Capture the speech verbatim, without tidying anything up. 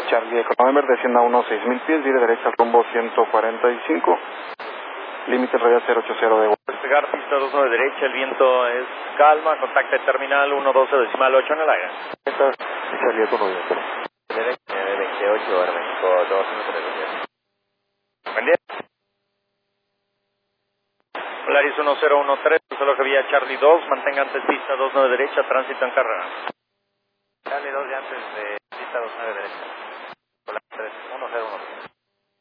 Charlie Eco November, descienda a unos seis mil pies, gire derecha al rumbo ciento cuarenta y cinco, límite radial cero ochenta de Guadalajara. Despegar pista dos nueve derecha, el viento es calma, contacte terminal uno doce decimal ocho en el aire. Esta es Charlie Eco November. Derecha de veintiocho, ahora México dos, buen día. Polaris uno cero uno tres, solo que vía Charlie dos, mantenga antes pista dos nueve derecha, tránsito en carrera. Charlie dos de antes de pista dos nueve derecha.